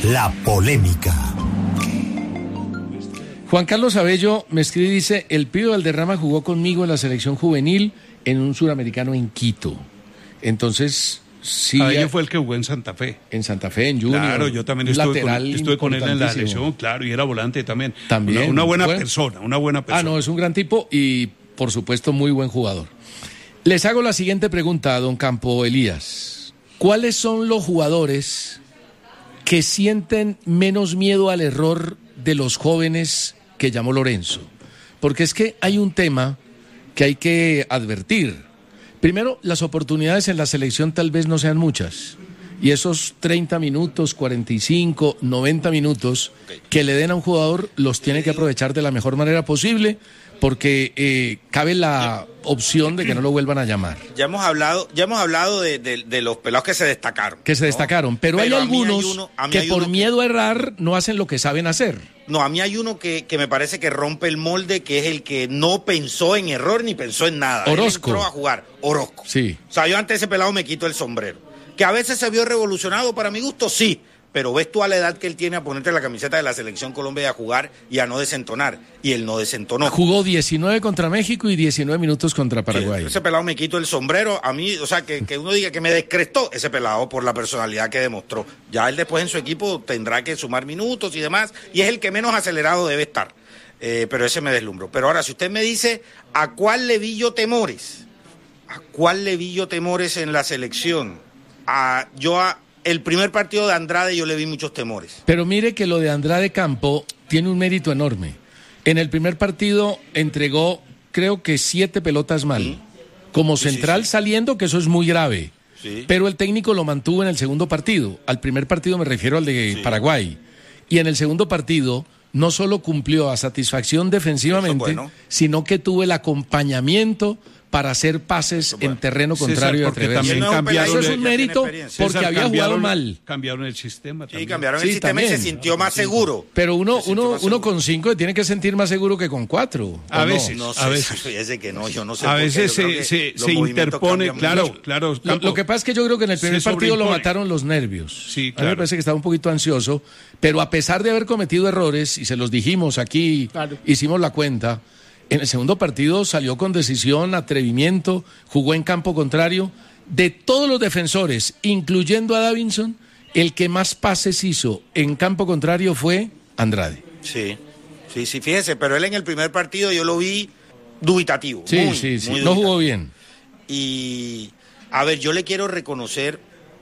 La polémica. Juan Carlos Abello me escribe y dice: el Pío Valderrama jugó conmigo en la selección juvenil en un suramericano en Quito. Entonces, sí. Abello fue el que jugó en Santa Fe. En Santa Fe, en Junior. Claro, yo también estuve con él en la selección, claro, y era volante también. También. Una buena persona. Ah, no, es un gran tipo y, por supuesto, muy buen jugador. Les hago la siguiente pregunta, don Campo Elías. ¿Cuáles son los jugadores que sienten menos miedo al error de los jóvenes que llamó Lorenzo? Porque es que hay un tema que hay que advertir. Primero, las oportunidades en la selección tal vez no sean muchas. Y esos 30 minutos, 45, 90 minutos que le den a un jugador los tiene que aprovechar de la mejor manera posible, porque cabe la opción de que no lo vuelvan a llamar. Ya hemos hablado de los pelados que se destacaron. Que se destacaron, pero hay algunos que por miedo a errar no hacen lo que saben hacer. No, a mí hay uno que me parece que rompe el molde, que es el que no pensó en error ni pensó en nada. Orozco. Él entró a jugar. Orozco. Sí. O sea, yo ante ese pelado me quito el sombrero. Que a veces se vio revolucionado para mi gusto, sí. Pero ves tú a la edad que él tiene a ponerte la camiseta de la Selección Colombia y a jugar y a no desentonar. Y él no desentonó. Jugó 19 contra México y 19 minutos contra Paraguay. Sí, ese pelado me quito el sombrero. A mí, o sea, que uno diga que me descrestó ese pelado por la personalidad que demostró. Ya él después en su equipo tendrá que sumar minutos y demás. Y es el que menos acelerado debe estar. Pero ese me deslumbró. Pero ahora, si usted me dice, ¿a cuál le vi yo temores? ¿A cuál le vi yo temores en la selección? El primer partido de Andrade yo le vi muchos temores. Pero mire que lo de Andrade Campo tiene un mérito enorme. En el primer partido entregó, creo que 7 pelotas mal. Como central saliendo, que eso es muy grave. Sí. Pero el técnico lo mantuvo en el segundo partido. Al primer partido me refiero al de Paraguay. Y en el segundo partido no solo cumplió a satisfacción defensivamente, sino que tuvo el acompañamiento para hacer pases en terreno contrario y atreverse. Eso es un mérito porque había jugado mal. Cambiaron el sistema también. Sí, cambiaron el sistema también. Y se sintió más seguro. Pero uno con 5 tiene que sentir más seguro que con 4. A veces. No sé, a veces. Que no, yo no sé. A veces se interpone, claro. Lo que pasa es que yo creo que en el primer partido lo mataron los nervios. Sí, claro. A mí me parece que estaba un poquito ansioso, pero a pesar de haber cometido errores, y se los dijimos aquí, hicimos la cuenta, en el segundo partido salió con decisión, atrevimiento, jugó en campo contrario. De todos los defensores, incluyendo a Davinson, el que más pases hizo en campo contrario fue Andrade. Sí, fíjese, pero él en el primer partido yo lo vi dubitativo. Sí, muy dubitativo. No jugó bien. Y, a ver, yo le quiero reconocer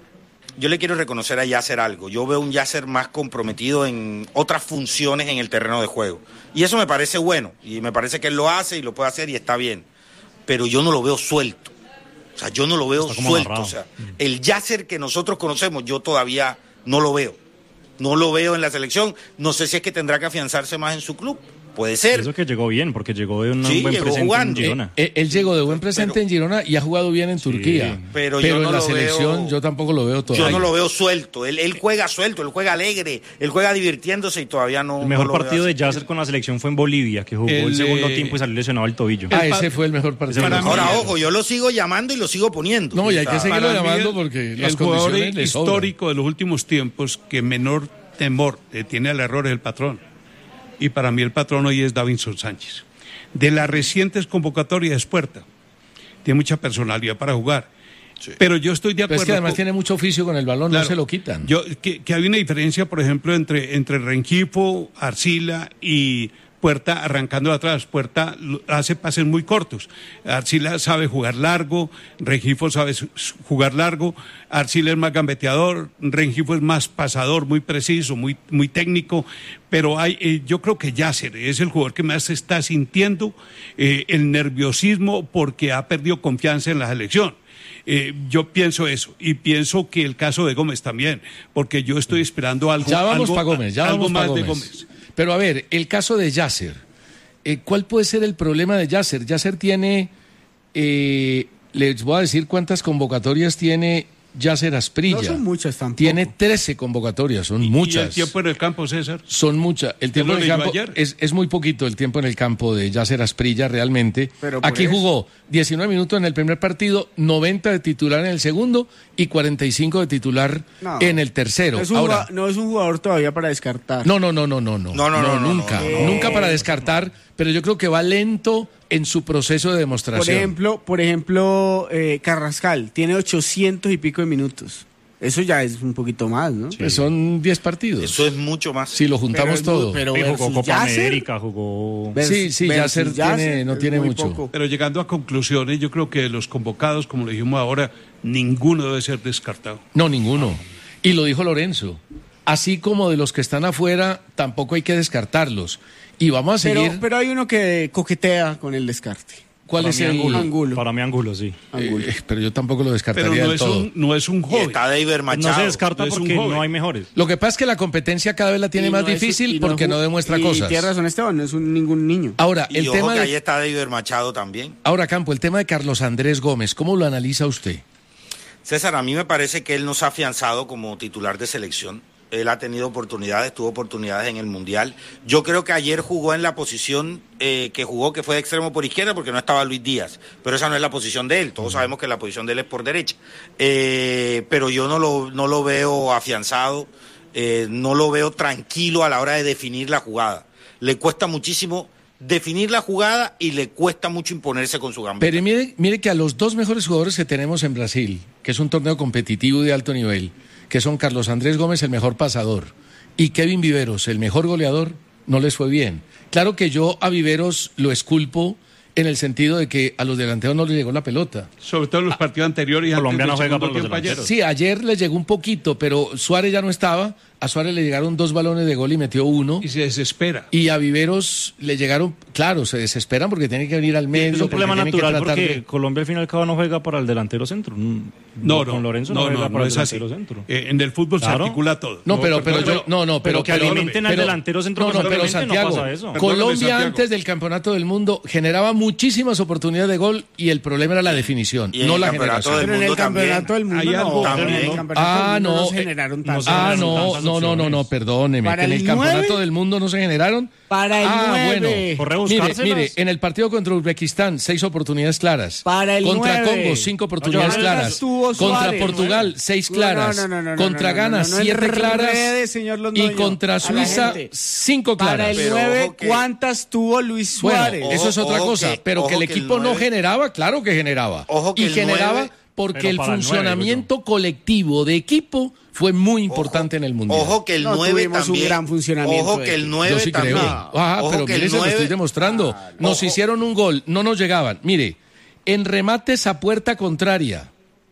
a Yasser algo. Yo veo un Yasser más comprometido en otras funciones en el terreno de juego. Y eso me parece bueno. Y me parece que él lo hace y lo puede hacer y está bien. Pero yo no lo veo suelto. O sea, yo no lo veo suelto. O sea, el Yasser que nosotros conocemos, yo todavía no lo veo. No lo veo en la selección. No sé si es que tendrá que afianzarse más en su club. Puede ser. Eso que llegó bien, porque llegó de un buen presente jugando en Girona. Él llegó de buen presente en Girona y ha jugado bien en Turquía. Pero yo no en la lo selección veo, yo tampoco lo veo todavía. Yo no lo veo suelto. Él juega suelto, él juega alegre, él juega divirtiéndose y todavía no. El mejor no lo partido de Yasser con la selección fue en Bolivia, que jugó el segundo tiempo y salió lesionado al tobillo. Ese fue el mejor partido. Ahora, ojo, yo lo sigo llamando y lo sigo poniendo. No, y hay que seguirlo llamando porque las condiciones el jugador histórico de los últimos tiempos que menor temor tiene al error es el patrón. Y para mí el patrón hoy es Davinson Sánchez. De las recientes convocatorias es Puerta. Tiene mucha personalidad para jugar. Sí. Pero yo estoy de acuerdo. Pero es que además tiene mucho oficio con el balón, no se lo quitan. Que hay una diferencia, por ejemplo, entre Rengifo, Arcila y Puerta arrancando de atrás. Puerta hace pases muy cortos. Arcila sabe jugar largo, Rengifo sabe jugar largo, Arcila es más gambeteador, Rengifo es más pasador, muy preciso, muy técnico, pero yo creo que Yasser es el jugador que más está sintiendo el nerviosismo porque ha perdido confianza en la selección. Yo pienso eso, y pienso que el caso de Gómez también, porque yo estoy esperando algo, ya vamos para Gómez, algo más de Gómez. Pero a ver, el caso de Yasser, ¿cuál puede ser el problema de Yasser? Yasser tiene, les voy a decir cuántas convocatorias tiene Yasser Asprilla. No son muchas tampoco. Tiene 13 convocatorias, son muchas. ¿Y el tiempo en el campo, César? Son muchas. El tiempo en el campo ayer? es muy poquito el tiempo en el campo de Yasser Asprilla realmente. Pero por aquí eso. jugó 19 minutos en el primer partido, 90 de titular en el segundo y 45 de titular en el tercero. No es un jugador todavía para descartar. No, nunca para descartar, pero yo creo que va lento en su proceso de demostración. Por ejemplo, Carrascal tiene 800 y pico de minutos. Eso ya es un poquito más, ¿no? Pues son 10 partidos. Eso es mucho más. Si lo juntamos todo. Pero jugó Copa Yasser, América, jugó... Yasser no tiene mucho. poco. Pero llegando a conclusiones, yo creo que de los convocados, como lo dijimos ahora, ninguno debe ser descartado. No, ninguno. Y lo dijo Lorenzo. Así como de los que están afuera, tampoco hay que descartarlos. Y vamos a seguir. Pero hay uno que coquetea con el descarte. ¿Cuál es el Angulo? Para mí Angulo, sí. Pero yo tampoco lo descartaría Pero del todo. no es un Y joven. está David Machado. No se descarta no es un porque joven. no hay mejores. Lo que pasa es que la competencia cada vez la tiene Y más no es- difícil y porque no ju- demuestra y cosas. Tiene razón Esteban, no es ningún niño. Ahora, Y el ojo tema que ahí de, está David Machado también. ahora, Campo, el tema de Carlos Andrés Gómez, ¿cómo lo analiza usted? César, a mí me parece que él nos ha afianzado como titular de selección. Él ha tenido oportunidades, tuvo oportunidades en el Mundial. Yo creo que ayer jugó en la posición que jugó, que fue de extremo por izquierda, porque no estaba Luis Díaz. Pero esa no es la posición de él. Todos sabemos que la posición de él es por derecha. Pero yo no lo veo afianzado, no lo veo tranquilo a la hora de definir la jugada. Le cuesta muchísimo definir la jugada y le cuesta mucho imponerse con su gambeta. Pero mire que a los dos mejores jugadores que tenemos en Brasil, que es un torneo competitivo de alto nivel, que son Carlos Andrés Gómez, el mejor pasador, y Kevin Viveros, el mejor goleador, no les fue bien. Claro que yo a Viveros lo esculpo en el sentido de que a los delanteros no les llegó la pelota. Sobre todo en los partidos anteriores. Y Colombia antes no del juega segundo por los tiempo ayer. delanteros. Sí, ayer les llegó un poquito, pero Suárez ya no estaba. A Suárez le llegaron 2 balones de gol y metió 1. Y se desespera. Y a Viveros le llegaron, claro, se desesperan porque tienen que venir al medio. Es un problema porque tienen que natural tratar porque de- Colombia al fin y al cabo no juega para el delantero centro. Con Lorenzo no juega para el es así. delantero centro. En el fútbol se Claro. articula todo. No, pero que alimenten al delantero centro No, pero constantemente, Santiago, no pasa eso. Colombia Perdóname, Santiago. antes del Campeonato del Mundo generaba muchísimas oportunidades de gol y el problema era la definición, Y en no el la Campeonato generación. del Pero en el mundo campeonato del mundo Hay algo no. también. En el campeonato del mundo no se generaron no tantas. se generaron tantas opciones. Perdóneme, Para que en el el Campeonato 9, del Mundo no se generaron. Para el 9. Bueno, Por rebuscárselas. mire, en el partido contra Uzbekistán, 6 oportunidades claras. Para el contra 9. Congo, 5 oportunidades No, claras. tuvo Contra Suárez. Portugal, 6 claras. contra Ghana, 7 claras. enrede, señor Y Londoño, contra a la Suiza, gente. 5 Para claras. el Pero 9, ojo que- ¿cuántas tuvo Luis Suárez? Bueno, eso es otra Ojo cosa, que- pero que ojo el que el equipo no 9 generaba, claro que generaba. Ojo que y el generaba 9 porque pero el para el 9, funcionamiento colectivo de equipo fue muy importante en el Mundial. Ojo que el No 9 tuvimos un también. gran funcionamiento Ojo de que el equipo. 9 Yo sí también. creo. Ojo Pero que mire, el se lo 9 estoy demostrando. Nos ojo. hicieron un gol, no nos llegaban. Mire, en remates a puerta contraria,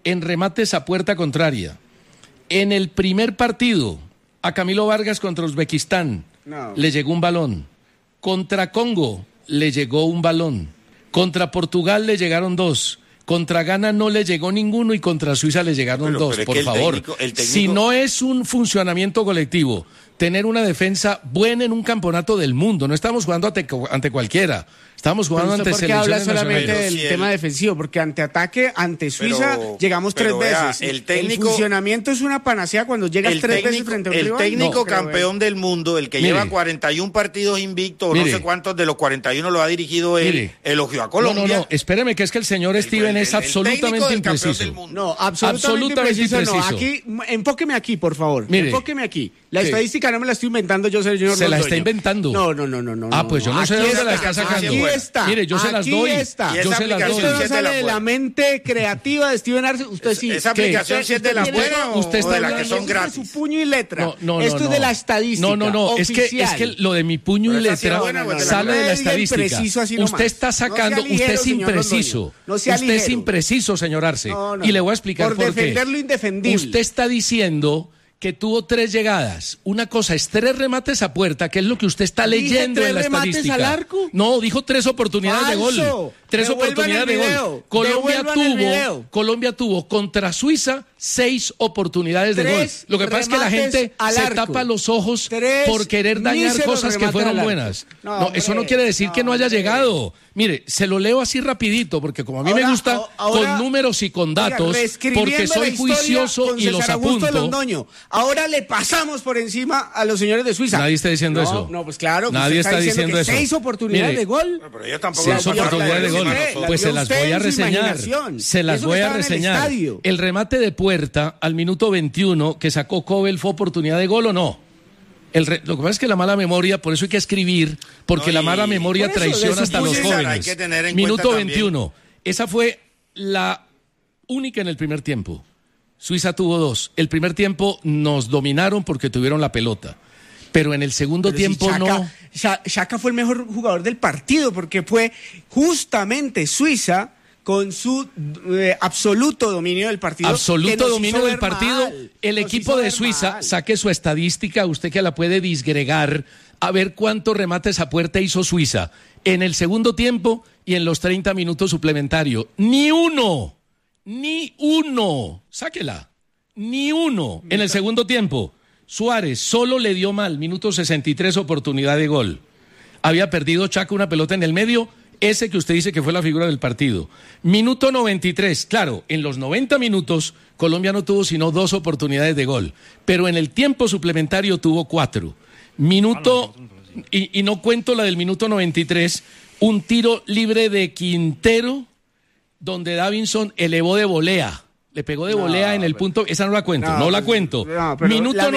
en el primer partido, a Camilo Vargas contra Uzbekistán, No. le llegó un balón. Contra Congo, le llegó un balón. Contra Portugal le llegaron 2. Contra Ghana no le llegó ninguno y contra Suiza le llegaron Pero 2, es por que el favor. técnico- Si no es un funcionamiento colectivo, tener una defensa buena en un campeonato del mundo, no estamos jugando ante cualquiera, estamos jugando Pero ante usted, ¿por qué habla selecciones solamente nacionales. del si tema el- defensivo? Porque ante ataque, ante Suiza, Pero- llegamos 3 pero vea, veces. el técnico- funcionamiento es una panacea cuando llegas 3 veces frente a un el rival. técnico No, creo, campeón del mundo, el que Mire. lleva 41 partidos invictos, Mire. no sé cuántos de los 41 lo ha dirigido él, Mire. elogió a Colombia. No, espéreme que es que el señor Steven es técnico absolutamente del campeón impreciso. del mundo. No, absolutamente impreciso, no. Aquí, enfóqueme aquí, por favor. Mire. Enfóqueme aquí. La ¿Qué? estadística no me la estoy inventando yo, señor Se la Londoño. está inventando. No. Ah, pues yo no sé de Aquí dónde la está, está sacando. Aquí está. Mire, yo se las aquí doy. Está. Y Yo esa se las doy. Esto no Sí es de sale la de la buena. mente creativa de Steven Arce. Usted sí. Esa ¿Qué? aplicación sí es de la tiene- buena o usted está de las que hablando- son Esto es de gratis. su puño y letra. No, Esto es de la estadística. No, es que lo de mi puño y Pero esa sí es letra buena, pues, de la sale de la No diga estadística. impreciso así Usted nomás. está No sea sacando, ligero, usted es señor impreciso. Londoño. No sea Usted es ligero. impreciso, señor Arce. No, y le voy a explicar por por qué. defender lo indefendible. Usted está diciendo que tuvo 3 llegadas. Una cosa es 3 remates a puerta, que es lo que usted está ¿Dije leyendo 3 en la remates estadística. al arco? No, dijo 3 oportunidades de Falso. gol. 3 Devuelvan oportunidades el de video. gol. Colombia tuvo contra Suiza 6 oportunidades de gol. 3 Lo que pasa es que la remates gente al se arco. tapa los ojos 3 por querer dañar míseros cosas que remates fueron al arco. buenas. No, No, eso no hombre, quiere decir que no haya hombre. llegado. Mire, se lo leo así rapidito, porque como a mí me gusta con números y con datos, porque soy juicioso y los apunto. Londoño. Ahora le pasamos por encima a los señores de Suiza. Nadie está diciendo eso. No, pues claro. Nadie está diciendo que eso. 6 oportunidades de gol. Pero ellos tampoco 6 oportunidades de gol. Pues se las voy a reseñar. Se las voy a reseñar. El remate de Puerta al minuto 21 que sacó Kobel, ¿fue oportunidad de gol o no? Lo que pasa es que la mala memoria, por eso hay que escribir, porque la mala memoria traiciona hasta los jóvenes. Minuto 21. Esa fue la única en el primer tiempo. Suiza tuvo 2. El primer tiempo nos dominaron porque tuvieron la pelota. Pero en el segundo tiempo no. Xhaka fue el mejor jugador del partido porque fue justamente Suiza con su absoluto dominio del partido. Absoluto dominio del partido. El equipo de Suiza, saque su estadística, usted que la puede disgregar, a ver cuántos remates a puerta hizo Suiza en el segundo tiempo y en los 30 minutos suplementarios. ¡Ni uno! Sáquela. Ni uno en el segundo tiempo. Suárez solo le dio mal, minuto 63, oportunidad de gol. Había perdido Xhaka una pelota en el medio, ese que usted dice que fue la figura del partido. Minuto 93, claro, en los 90 minutos Colombia no tuvo sino 2 oportunidades de gol, pero en el tiempo suplementario tuvo 4. Y no cuento la del minuto 93, un tiro libre de Quintero, donde Davinson elevó de volea. Le pegó de volea en el punto, esa no la cuento, no la cuento. Minuto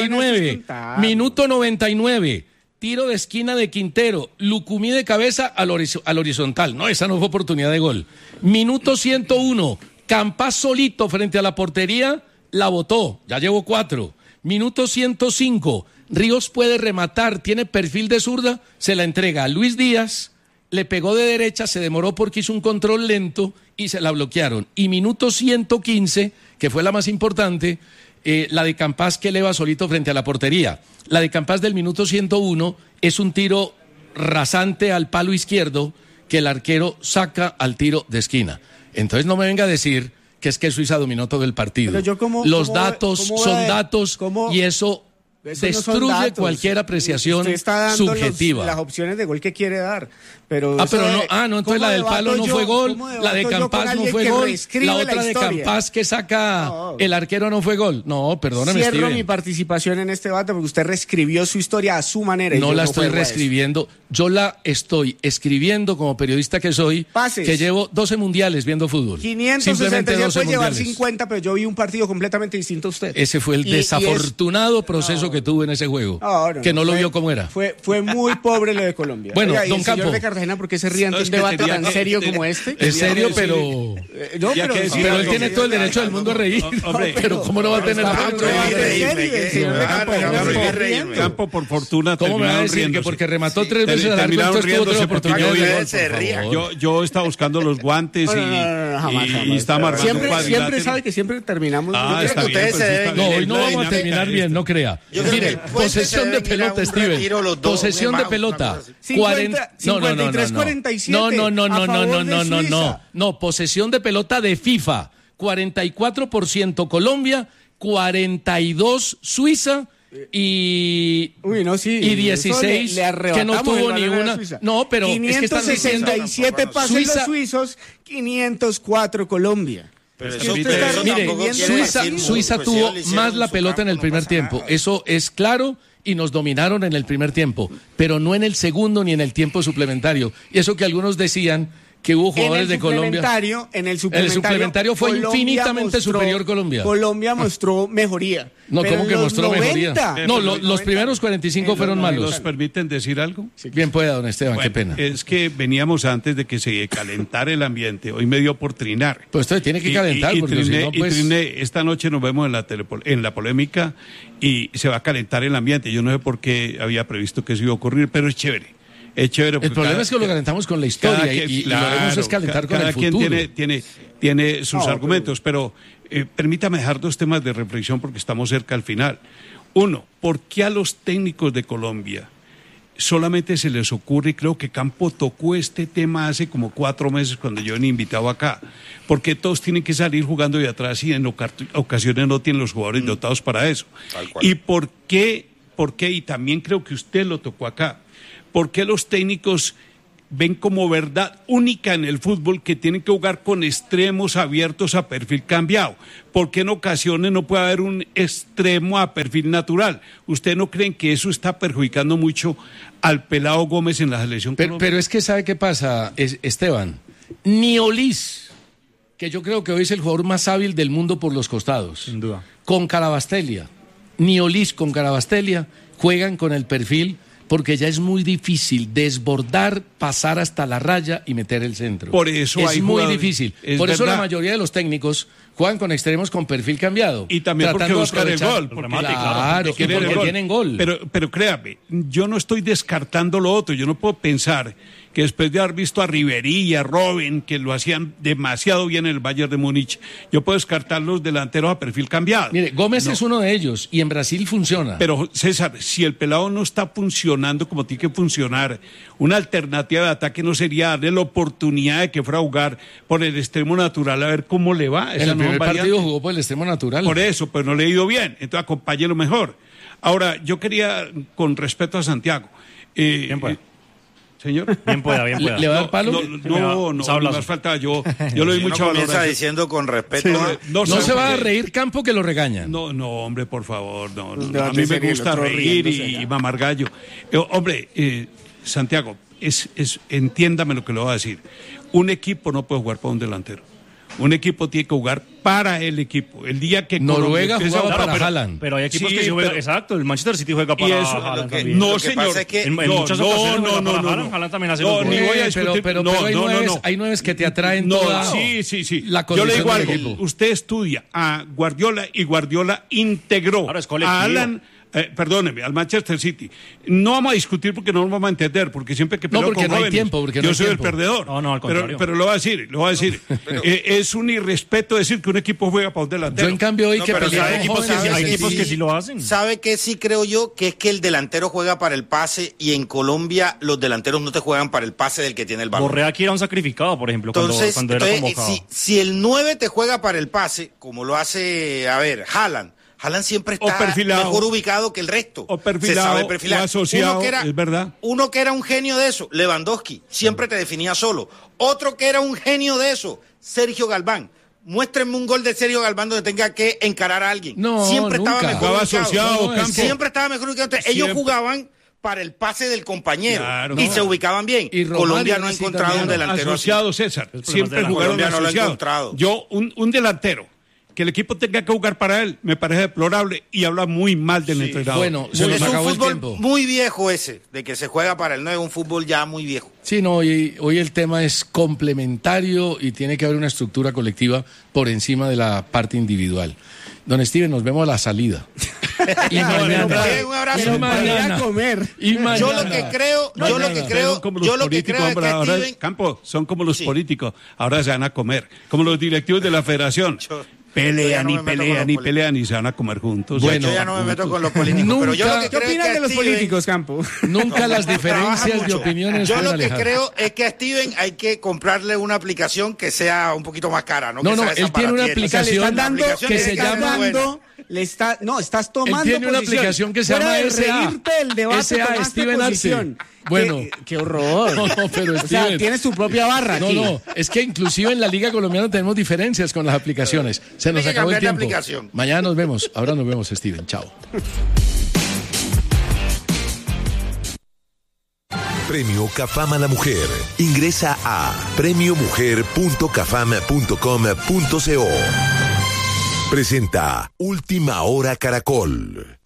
99, tiro de esquina de Quintero, Lucumí de cabeza al horizontal. No, esa no fue oportunidad de gol. Minuto 101, Campas solito frente a la portería, la botó, ya llevo 4. Minuto 105, Ríos puede rematar, tiene perfil de zurda, se la entrega a Luis Díaz, le pegó de derecha, se demoró porque hizo un control lento y se la bloquearon. Y minuto 115, que fue la más importante, la de Campas que eleva solito frente a la portería. La de Campas del minuto 101 es un tiro rasante al palo izquierdo que el arquero saca al tiro de esquina. Entonces no me venga a decir que es que Suiza dominó todo el partido. Los datos son datos y eso destruye cualquier apreciación subjetiva. Las opciones de gol que quiere dar. Pero entonces la del palo no fue gol, la de Campas no fue gol, la otra de Campas que saca el arquero no fue gol. No, perdóname, Cierro Steven. mi participación en este debate porque usted reescribió su historia a su manera. No la estoy reescribiendo, yo la estoy escribiendo como periodista que soy, que llevo 12 mundiales viendo fútbol. 560 puede llevar 50, pero yo vi un partido completamente distinto a usted. Ese fue el desafortunado proceso que tuve en ese juego, que no lo vio como era. Fue muy pobre lo de Colombia. Bueno, don Campo, ¿por qué se ríe ante un debate tan serio como este? Es serio, pero él tiene todo el derecho del mundo a reír. Pero ¿cómo no va a tener Campo, por fortuna, ¿cómo me va a decir que porque remató 3 veces al arco entonces tuvo otra oportunidad? Yo estaba buscando los guantes y está marcando siempre sabe que siempre terminamos. No, hoy no vamos a terminar bien, no crea. Mire, posesión de pelota, Steven. Posesión de pelota. 53-47. No, posesión de pelota de FIFA. 44% Colombia, 42 Suiza y 16 que no tuvo ni una. No, pero 567 pases los suizos, 504 Colombia. Suiza tuvo más la pelota en el primer tiempo, eso es claro, y nos dominaron en el primer tiempo, pero no en el segundo ni en el tiempo suplementario. Y eso que algunos decían que hubo jugadores de Colombia. En el suplementario fue Colombia infinitamente superior Colombia. Colombia mostró mejoría. No, ¿cómo que mostró 90, mejoría? No, los primeros 45 fueron malos. ¿Nos permiten decir algo? Bien pueda, don Esteban, qué pena. Es que veníamos antes de que se calentara el ambiente. Hoy me dio por trinar. Pues entonces tiene que calentar. Triné, esta noche nos vemos en la polémica y se va a calentar el ambiente. Yo no sé por qué había previsto que eso iba a ocurrir, pero es chévere. Es chévere. El problema es que lo calentamos con la historia y lo debemos es calentar con el futuro. Cada quien tiene sus argumentos, pero permítame dejar 2 temas de reflexión porque estamos cerca al final. Uno, ¿por qué a los técnicos de Colombia solamente se les ocurre, y creo que Campo tocó este tema hace como 4 meses cuando yo venía invitado acá, porque todos tienen que salir jugando de atrás y en ocasiones no tienen los jugadores dotados para eso? ¿Y por qué? Y también creo que usted lo tocó acá. ¿Por qué los técnicos ven como verdad única en el fútbol que tienen que jugar con extremos abiertos a perfil cambiado, porque en ocasiones no puede haber un extremo a perfil natural. ¿Ustedes no creen que eso está perjudicando mucho al pelado Gómez en la selección colombiana? Pero es que ¿sabe qué pasa, Esteban? Ni Olís, que yo creo que hoy es el jugador más hábil del mundo por los costados, sin duda, con Carabastelia, ni Olís con Carabastelia juegan con el perfil, porque ya es muy difícil desbordar, pasar hasta la raya y meter el centro. Por eso es hay muy jugadores, difícil. Por verdad. eso la mayoría de los técnicos juegan con extremos con perfil cambiado. Y también porque buscan el gol. Porque tienen gol. Pero créame, yo no estoy descartando lo otro. Yo no puedo pensar que después de haber visto a Ribery y a Robben, que lo hacían demasiado bien en el Bayern de Múnich, yo puedo descartar los delanteros a perfil cambiado. Mire, Gómez es uno de ellos y en Brasil funciona. Pero César, si el pelado no está funcionando como tiene que funcionar, una alternativa de ataque no sería darle la oportunidad de que fuera a jugar por el extremo natural a ver cómo le va. En el primer partido jugó por el extremo natural. Por eso, pero no le ha ido bien, entonces acompáñelo mejor. Ahora, yo quería, con respeto a Santiago... Bien pueda. Señor. Bien pueda. ¿Le va a dar palo? No más falta. Yo le doy mucho valor. Comienza diciendo con respeto. No se va a reír Campo, que lo regañan. No, hombre, por favor. No. A mí me gusta reír y mamar gallo. Santiago, entiéndame lo que le voy a decir. Un equipo no puede jugar para un delantero. Un equipo tiene que jugar para el equipo. El día que Noruega jugaba para Haaland. Pero hay equipos que sí juegan. Exacto, el Manchester City juega para Haaland también. No, señor. En muchas ocasiones juega para Haaland. Haaland también hace los ni voy a discutir. Pero hay nueves que te atraen toda la condición. Yo le digo algo. Equipo. Usted estudia a Guardiola y Guardiola integró a Haaland. Perdóneme, al Manchester City. No vamos a discutir porque no nos vamos a entender, porque siempre que peleo con jóvenes, yo soy el perdedor. No, al contrario. Pero lo voy a decir. Es un irrespeto decir que un equipo juega para un delantero. Yo en cambio hoy hay equipos que sí lo hacen. ¿Sabe qué sí creo yo? Que es que el delantero juega para el pase y en Colombia los delanteros no te juegan para el pase del que tiene el balón. Borré aquí era un sacrificado, por ejemplo, cuando era convocado. Si el 9 te juega para el pase, como lo hace, Haaland siempre está mejor ubicado que el resto. O perfilado, se sabe perfilar. o asociado, es verdad. Uno que era un genio de eso, Lewandowski, siempre te definía solo. Otro que era un genio de eso, Sergio Galván. Muéstrenme un gol de Sergio Galván donde tenga que encarar a alguien. Siempre nunca. Estaba mejor ubicado. Siempre estaba mejor ubicado. Ellos jugaban para el pase del compañero y se ubicaban bien. Y Colombia no ha encontrado un delantero asociado, así. César. Siempre jugaron asociados. Yo, un delantero que el equipo tenga que jugar para él, me parece deplorable y habla muy mal del entrenador. Bueno, se nos acabó el tiempo. Es un fútbol muy viejo ese, de que se juega para el 9, un fútbol ya muy viejo. Sí, no, hoy el tema es complementario y tiene que haber una estructura colectiva por encima de la parte individual. Don Steven, nos vemos a la salida. Y mañana. Un abrazo. Y mañana a comer. Y mañana. Yo lo que creo es que Steven... Campo, son como los políticos, ahora se van a comer, como los directivos de la federación. Pelean y se van a comer juntos. Bueno, yo ya no me meto con los políticos, pero yo lo que ¿qué creo opinan es que de los políticos, Campo? Nunca las diferencias de opiniones. Yo lo que creo es que a Steven hay que comprarle una aplicación que sea un poquito más cara, ¿no? Él tiene una aplicación que se llama... estás tomando. Él tiene una aplicación que se llama SA. SA, Steven Arce. Bueno, qué horror. No, pero Steven, o sea, tienes tu propia barra aquí. No, es que inclusive en la Liga Colombiana tenemos diferencias con las aplicaciones. Se nos acabó el tiempo. Mañana nos vemos. Ahora nos vemos, Steven. Chao. Premio CAFAM a la Mujer. Ingresa a premiomujer.cafam.com.co. Presenta Última Hora Caracol.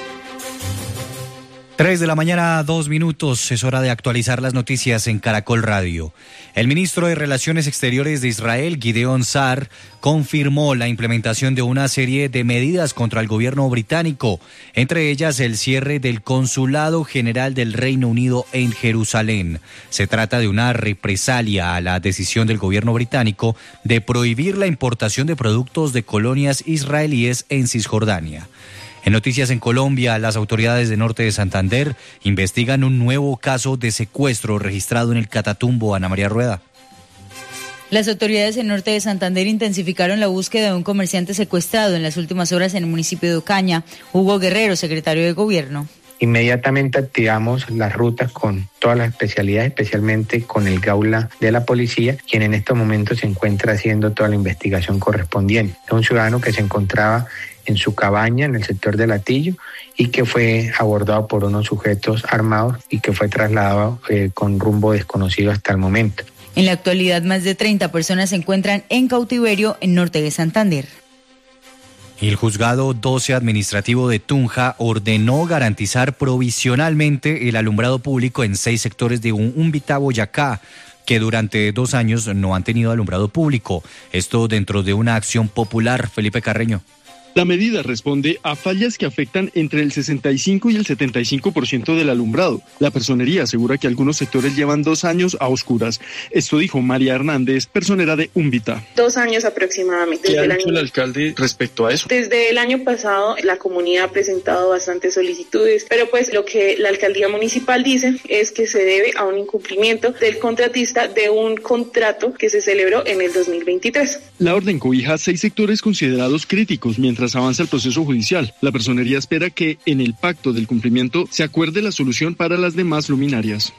3 de la mañana, 2 minutos. Es hora de actualizar las noticias en Caracol Radio. El ministro de Relaciones Exteriores de Israel, Gideon Sa'ar, confirmó la implementación de una serie de medidas contra el gobierno británico, entre ellas el cierre del Consulado General del Reino Unido en Jerusalén. Se trata de una represalia a la decisión del gobierno británico de prohibir la importación de productos de colonias israelíes en Cisjordania. En noticias en Colombia, las autoridades de Norte de Santander investigan un nuevo caso de secuestro registrado en el Catatumbo. Ana María Rueda. Las autoridades en Norte de Santander intensificaron la búsqueda de un comerciante secuestrado en las últimas horas en el municipio de Ocaña. Hugo Guerrero, secretario de Gobierno. Inmediatamente activamos las rutas con todas las especialidades, especialmente con el Gaula de la policía, quien en estos momentos se encuentra haciendo toda la investigación correspondiente. Es un ciudadano que se encontraba en su cabaña en el sector de Latillo y que fue abordado por unos sujetos armados y que fue trasladado con rumbo desconocido hasta el momento. En la actualidad, más de 30 personas se encuentran en cautiverio en norte de Santander. El juzgado 12 administrativo de Tunja ordenó garantizar provisionalmente el alumbrado público en 6 sectores de Umbita, Boyacá, que durante 2 años no han tenido alumbrado público. Esto dentro de una acción popular. Felipe Carreño. La medida responde a fallas que afectan entre el 65 y el 75% del alumbrado. La personería asegura que algunos sectores llevan 2 años a oscuras. Esto dijo María Hernández, personera de Umbita. 2 años aproximadamente. ¿Qué ha dicho el alcalde respecto a eso? Desde el año pasado la comunidad ha presentado bastantes solicitudes, pero pues lo que la alcaldía municipal dice es que se debe a un incumplimiento del contratista de un contrato que se celebró en el 2023. La orden cobija 6 sectores considerados críticos mientras avanza el proceso judicial. La personería espera que en el pacto del cumplimiento se acuerde la solución para las demás luminarias.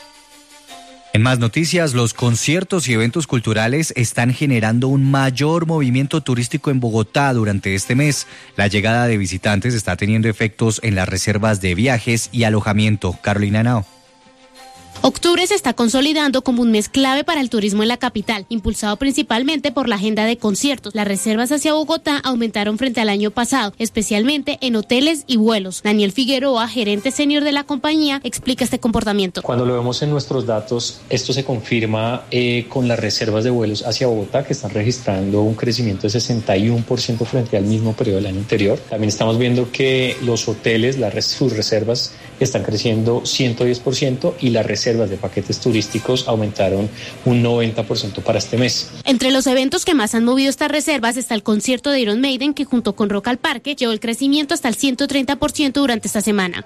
En más noticias, los conciertos y eventos culturales están generando un mayor movimiento turístico en Bogotá durante este mes. La llegada de visitantes está teniendo efectos en las reservas de viajes y alojamiento. Carolina Henao. Octubre se está consolidando como un mes clave para el turismo en la capital, impulsado principalmente por la agenda de conciertos. Las reservas hacia Bogotá aumentaron frente al año pasado, especialmente en hoteles y vuelos. Daniel Figueroa, gerente senior de la compañía, explica este comportamiento. Cuando lo vemos en nuestros datos, esto se confirma con las reservas de vuelos hacia Bogotá, que están registrando un crecimiento de 61% frente al mismo periodo del año anterior. También estamos viendo que los hoteles, sus reservas están creciendo 110% y las reservas de paquetes turísticos aumentaron un 90% para este mes. Entre los eventos que más han movido estas reservas está el concierto de Iron Maiden, que junto con Rock al Parque llevó el crecimiento hasta el 130% durante esta semana.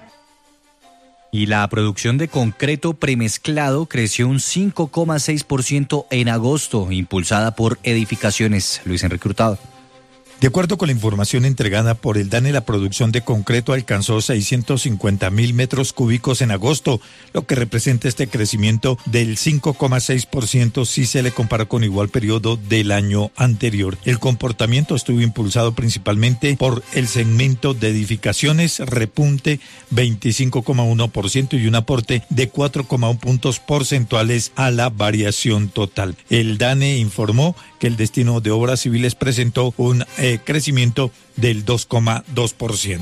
Y la producción de concreto premezclado creció un 5,6% en agosto, impulsada por edificaciones. Luis Enrique Hurtado. De acuerdo con la información entregada por el DANE, la producción de concreto alcanzó 650.000 metros cúbicos en agosto, lo que representa este crecimiento del 5,6% si se le compara con igual periodo del año anterior. El comportamiento estuvo impulsado principalmente por el segmento de edificaciones, repunte 25,1% y un aporte de 4,1 puntos porcentuales a la variación total. El DANE informó que el destino de obras civiles presentó un crecimiento del 2,2%.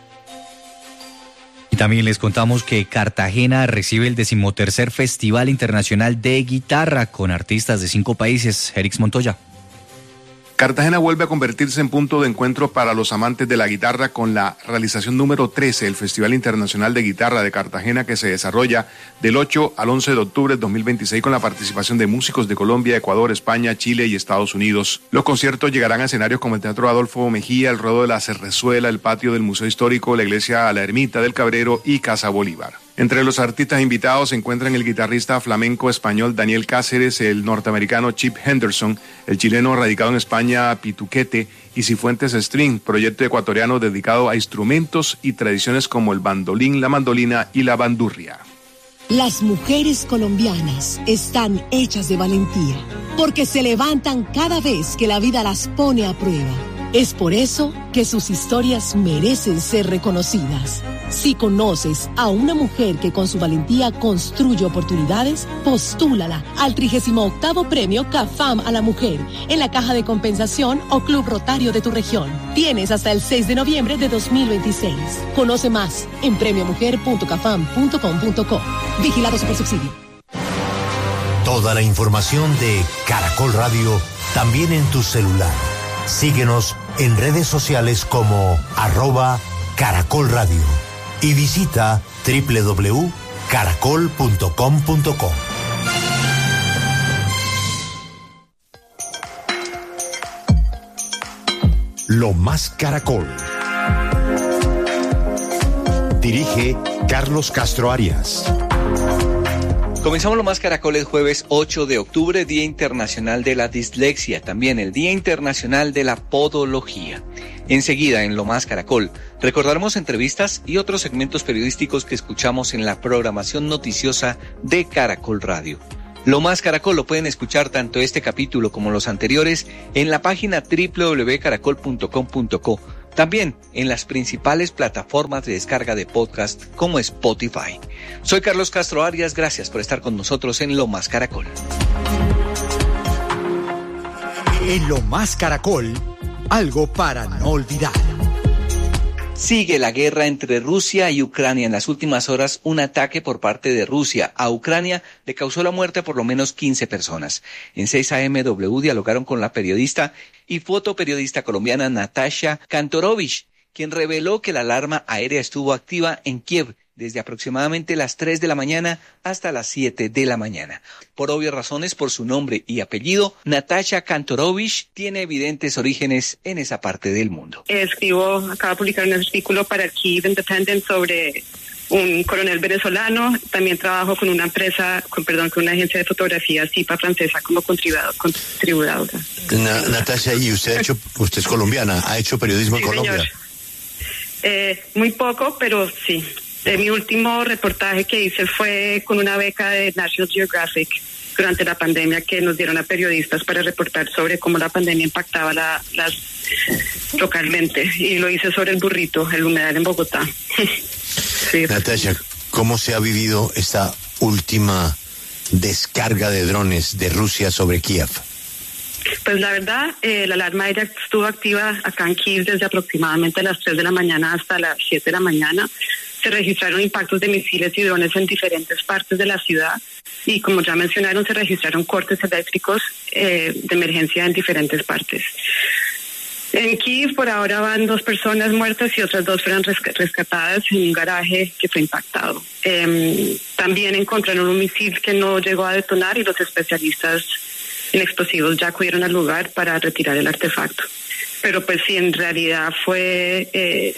Y también les contamos que Cartagena recibe el 13º Festival Internacional de Guitarra con artistas de 5 países. Erix Montoya. Cartagena vuelve a convertirse en punto de encuentro para los amantes de la guitarra con la realización número 13 del Festival Internacional de Guitarra de Cartagena, que se desarrolla del 8 al 11 de octubre de 2026 con la participación de músicos de Colombia, Ecuador, España, Chile y Estados Unidos. Los conciertos llegarán a escenarios como el Teatro Adolfo Mejía, el Ruedo de la Cerrezuela, el Patio del Museo Histórico, la Iglesia La Ermita del Cabrero y Casa Bolívar. Entre los artistas invitados se encuentran el guitarrista flamenco español Daniel Cáceres, el norteamericano Chip Henderson, el chileno radicado en España Pituquete y Cifuentes String, proyecto ecuatoriano dedicado a instrumentos y tradiciones como el bandolín, la mandolina y la bandurria. Las mujeres colombianas están hechas de valentía, porque se levantan cada vez que la vida las pone a prueba. Es por eso que sus historias merecen ser reconocidas. Si conoces a una mujer que con su valentía construye oportunidades, postúlala al 38º Premio CAFAM a la Mujer en la Caja de Compensación o Club Rotario de tu región. Tienes hasta el 6 de noviembre de 2026. Conoce más en premiomujer.cafam.com.co. Vigilado Supersubsidio. Toda la información de Caracol Radio también en tu celular. Síguenos en redes sociales como @Caracol Radio y visita www.caracol.com.co. Lo más Caracol. Dirige Carlos Castro Arias. Comenzamos Lo Más Caracol el jueves 8 de octubre, Día Internacional de la Dislexia, también el Día Internacional de la Podología. Enseguida, en Lo Más Caracol, recordaremos entrevistas y otros segmentos periodísticos que escuchamos en la programación noticiosa de Caracol Radio. Lo Más Caracol lo pueden escuchar tanto este capítulo como los anteriores en la página www.caracol.com.co. También en las principales plataformas de descarga de podcast como Spotify. Soy Carlos Castro Arias, gracias por estar con nosotros en Lo Más Caracol. En Lo Más Caracol, algo para no olvidar. Sigue la guerra entre Rusia y Ucrania. En las últimas horas, un ataque por parte de Rusia a Ucrania le causó la muerte a por lo menos 15 personas. En 6am dialogaron con la periodista y fotoperiodista colombiana Natasha Kantorovich, quien reveló que la alarma aérea estuvo activa en Kiev desde aproximadamente las 3 de la mañana hasta las 7 de la mañana. Por obvias razones, por su nombre y apellido, Natasha Kantorovich tiene evidentes orígenes en esa parte del mundo. Acabo de publicar un artículo para Kyiv Independent sobre un coronel venezolano. También trabajo con una empresa, con una agencia de fotografía CIPA francesa como contribuidora. Natasha, y usted es colombiana, ¿ha hecho periodismo en Colombia? Muy poco, pero sí. Mi último reportaje que hice fue con una beca de National Geographic durante la pandemia, que nos dieron a periodistas para reportar sobre cómo la pandemia impactaba localmente, y lo hice sobre el burrito, el humedal en Bogotá. Sí. Natasha, ¿cómo se ha vivido esta última descarga de drones de Rusia sobre Kiev? Pues la verdad, la alarma aérea estuvo activa acá en Kiev desde aproximadamente las 3 de la mañana hasta las 7 de la mañana. Se registraron impactos de misiles y drones en diferentes partes de la ciudad y, como ya mencionaron, se registraron cortes eléctricos de emergencia en diferentes partes. En Kiev por ahora van 2 personas muertas y otras 2 fueron rescatadas en un garaje que fue impactado. También encontraron un misil que no llegó a detonar y los especialistas en explosivos ya acudieron al lugar para retirar el artefacto. Pero pues sí, en realidad fue,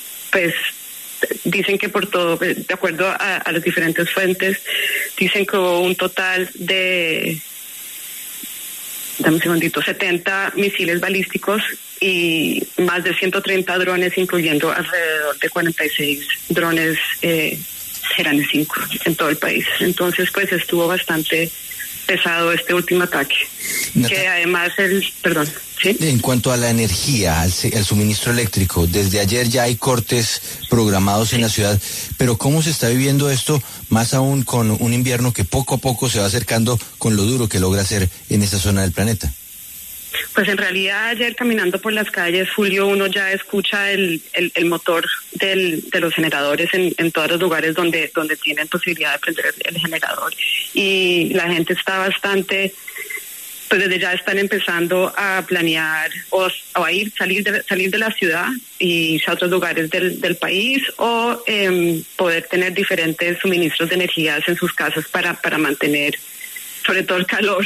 dicen que por todo, de acuerdo a las diferentes fuentes, dicen que hubo un total de, 70 misiles balísticos y más de 130 drones, incluyendo alrededor de 46 drones Herane 5 en todo el país. Entonces, pues estuvo bastante pesado este último ataque. Que además ¿sí? En cuanto a la energía, al suministro eléctrico, desde ayer ya hay cortes programados en la ciudad, pero ¿cómo se está viviendo esto, más aún con un invierno que poco a poco se va acercando con lo duro que logra hacer en esta zona del planeta? Pues en realidad ayer caminando por las calles, Julio, uno ya escucha el motor de los generadores en todos los lugares donde tienen posibilidad de prender el generador. Y la gente está bastante, pues desde ya están empezando a planear o a salir de la ciudad y irse a otros lugares del país o poder tener diferentes suministros de energías en sus casas para mantener sobre todo el calor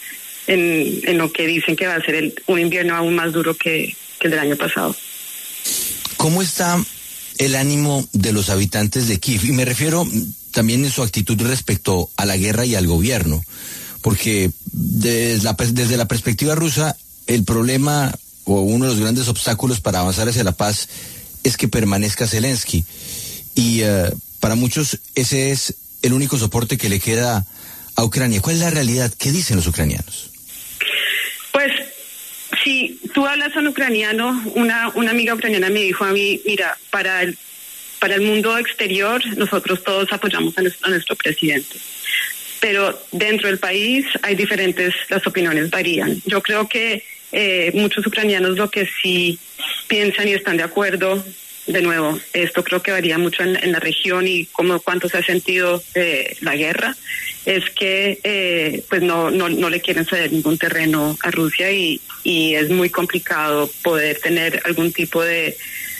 en lo que dicen que va a ser un invierno aún más duro que el del año pasado. ¿Cómo está el ánimo de los habitantes de Kiev? Y me refiero también en su actitud respecto a la guerra y al gobierno, porque desde la perspectiva rusa, el problema o uno de los grandes obstáculos para avanzar hacia la paz es que permanezca Zelensky. Y para muchos ese es el único soporte que le queda a Ucrania. ¿Cuál es la realidad? ¿Qué dicen los ucranianos? Pues, si tú hablas en ucraniano, una amiga ucraniana me dijo a mí, mira, para el mundo exterior nosotros todos apoyamos a nuestro presidente, pero dentro del país hay las opiniones varían. Yo creo que muchos ucranianos lo que sí piensan y están de acuerdo, de nuevo, esto creo que varía mucho en la región y cuánto se ha sentido la guerra, es que pues no le quieren ceder ningún terreno a Rusia y es muy complicado poder tener algún tipo de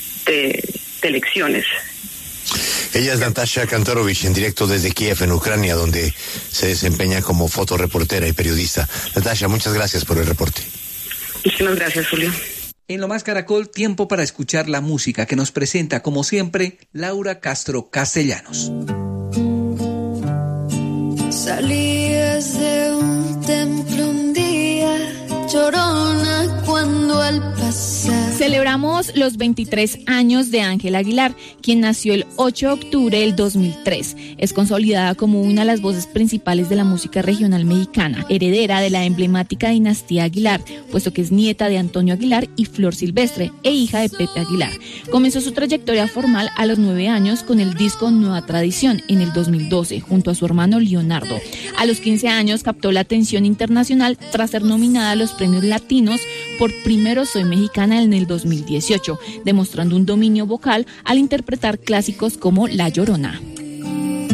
elecciones. Ella es Natasha Kantorovich, en directo desde Kiev, en Ucrania, donde se desempeña como fotoreportera y periodista. Natasha, muchas gracias por el reporte. Muchísimas gracias, Julio. En Lo Más Caracol, tiempo para escuchar la música que nos presenta, como siempre, Laura Castro Castellanos. Salías de un templo un día, llorona cuando al pasar. Celebramos Celebramos los 23 años de Ángela Aguilar, quien nació el 8 de octubre del 2003. Es consolidada como una de las voces principales de la música regional mexicana, heredera de la emblemática dinastía Aguilar, puesto que es nieta de Antonio Aguilar y Flor Silvestre e hija de Pepe Aguilar. Comenzó su trayectoria formal a los 9 años con el disco Nueva Tradición en el 2012, junto a su hermano Leonardo. A los 15 años captó la atención internacional tras ser nominada a los premios latinos por Primero Soy Mexicana en el 2018, demostrando un dominio vocal al interpretar clásicos como La Llorona.